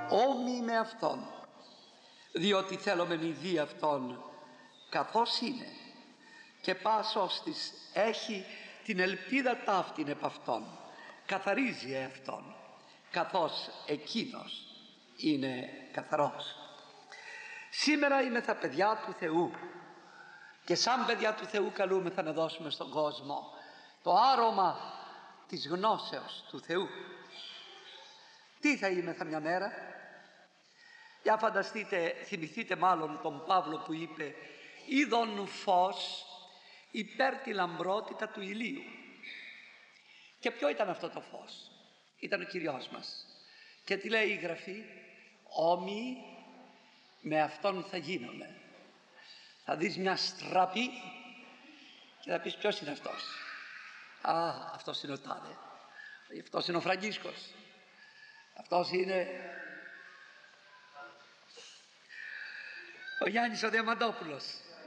όμοιοι με Αυτόν, διότι θέλομεν ειδή Αυτόν καθώς είναι, και πας ώστις έχει την ελπίδα ταύτην επ' Αυτόν, καθαρίζει Αυτόν, καθώς Εκείνος είναι καθαρός. Σήμερα είμεθα παιδιά του Θεού και σαν παιδιά του Θεού καλούμεθα να δώσουμε στον κόσμο το άρωμα της γνώσεως του Θεού. Τι θα είμεθα μια μέρα? Για φανταστείτε, θυμηθείτε μάλλον τον Παύλο που είπε «Είδον φως υπέρ τη λαμπρότητα του ηλίου». Και ποιο ήταν αυτό το φως? Ήταν ο Κυριός μας. Και τι λέει η Γραφή? Όμοιοι με Αυτόν θα γίνομαι. Θα δεις μια στραπή και θα πεις ποιος είναι αυτός? Α, αυτός είναι ο τάδε, αυτός είναι ο Φραγκίσκος, αυτός είναι ο Γιάννης ο Διαμαντόπουλος,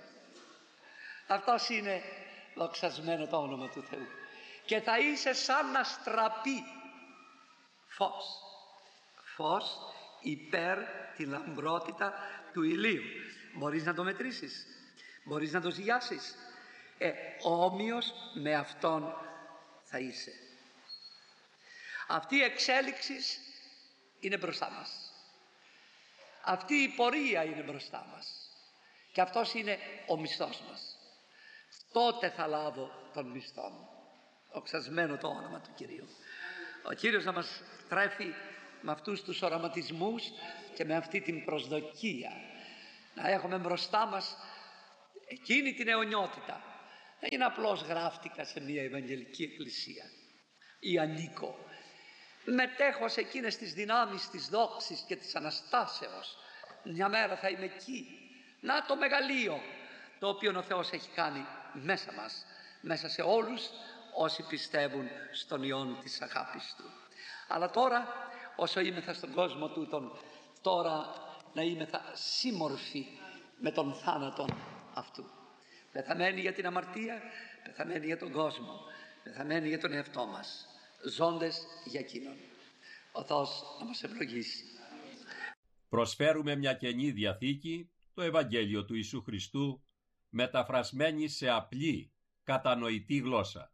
αυτός είναι, δοξασμένο το όνομα του Θεού. Και θα είσαι σαν αστραπή φως, φως υπέρ τη λαμπρότητα του ηλίου. Μπορείς να το μετρήσεις? Μπορείς να το ζυγιάσεις? Όμοιος με Αυτόν θα είσαι. Αυτή η εξέλιξη είναι μπροστά μας. Αυτή η πορεία είναι μπροστά μας. Και αυτός είναι ο μισθός μας. Τότε θα λάβω τον μισθό μου. Δοξασμένο το όνομα του Κυρίου. Ο Κύριος να μας τρέφει με αυτούς τους οραματισμούς και με αυτή την προσδοκία. Να έχουμε μπροστά μας εκείνη την αιωνιότητα. Δεν είναι απλώς γράφτηκα σε μια Ευαγγελική Εκκλησία ή ανήκω. Μετέχω σε εκείνες τις δυνάμεις της δόξης και της Αναστάσεως. Μια μέρα θα είμαι εκεί. Να το μεγαλείο το οποίο ο Θεός έχει κάνει μέσα μας, μέσα σε όλους όσοι πιστεύουν στον Υιόν της αγάπης Του. Αλλά τώρα, όσο είμεθα στον κόσμο τούτον, τώρα να είμεθα σύμμορφοι με τον θάνατο αυτού. Πεθαμένοι για την αμαρτία, πεθαμένοι για τον κόσμο, πεθαμένοι για τον εαυτό μας, ζώντες για Εκείνον. Ο Θεός να μας ευλογήσει. Προσφέρουμε μια Καινή Διαθήκη, το Ευαγγέλιο του Ιησού Χριστού, μεταφρασμένη σε απλή, κατανοητή γλώσσα.